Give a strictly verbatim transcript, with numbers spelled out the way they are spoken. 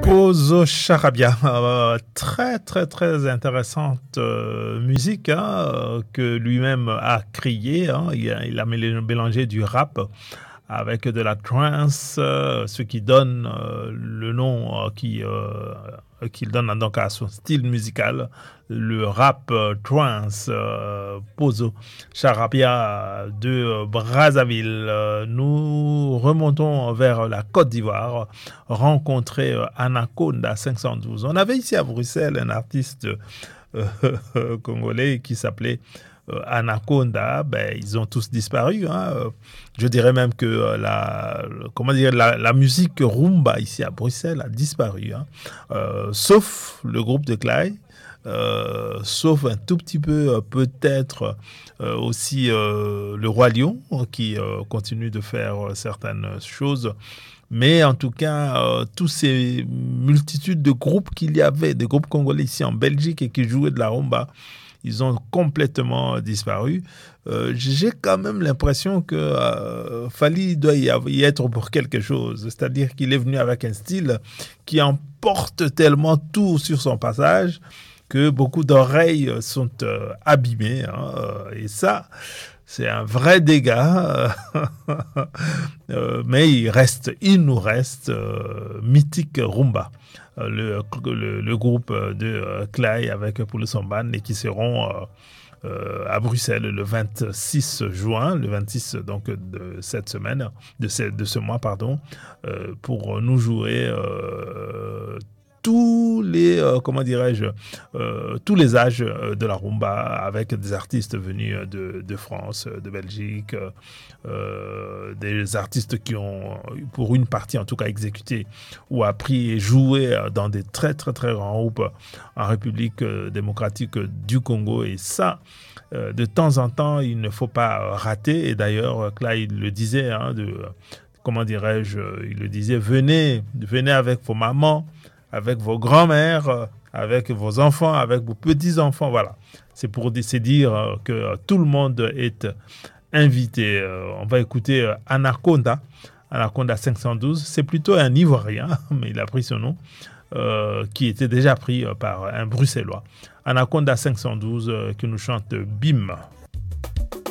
Pozo Charabia, euh, très très très intéressante euh, musique hein, euh, que lui-même a créée. Hein. Il, a, il a mélangé du rap avec de la trance, euh, ce qui donne euh, le nom euh, qui euh, qu'il donne donc à son style musical, le rap euh, trance. Euh, Pozo Charabia de euh, Brazzaville. Euh, nous remontons vers la Côte d'Ivoire, rencontrer euh, Anaconda cinq cent douze. On avait ici à Bruxelles un artiste euh, congolais qui s'appelait euh, Anaconda. Ben, ils ont tous disparu. Hein. Euh, Je dirais même que euh, la, comment dire, la, la musique rumba ici à Bruxelles a disparu. Hein. Euh, sauf le groupe de Clyde. Euh, sauf un tout petit peu euh, peut-être euh, aussi euh, le Roi Lion qui euh, continue de faire euh, certaines choses. Mais en tout cas, euh, tous ces multitudes de groupes qu'il y avait, des groupes congolais ici en Belgique et qui jouaient de la rumba, ils ont complètement disparu. Euh, j'ai quand même l'impression que euh, Fally doit y, avoir, y être pour quelque chose. C'est-à-dire qu'il est venu avec un style qui emporte tellement tout sur son passage que beaucoup d'oreilles sont euh, abîmées. Hein, et ça, c'est un vrai dégât. euh, mais il reste, il nous reste euh, Mythique Rumba. Le, le, le groupe de euh, Clay avec Poulo Samban et qui seront euh, euh, à Bruxelles le vingt-six juin, le vingt-six donc de cette semaine, de ce, de ce mois pardon, euh, pour nous jouer euh, tous les euh, comment dirais-je euh, tous les âges de la rumba avec des artistes venus de, de France, de Belgique, euh, des artistes qui ont pour une partie en tout cas exécuté ou appris et joué dans des très très très grands groupes en République démocratique du Congo. Et ça, euh, de temps en temps, il ne faut pas rater. Et d'ailleurs, là, il le disait, hein, de, comment dirais-je, il le disait, venez, venez avec vos mamans, avec vos grands-mères, avec vos enfants, avec vos petits-enfants. Voilà. C'est pour c'est dire que tout le monde est invité. On va écouter Anaconda, Anaconda cinq cent douze. C'est plutôt un Ivoirien, mais il a pris son nom, euh, qui était déjà pris par un Bruxellois. Anaconda cinq cent douze euh, qui nous chante Bim.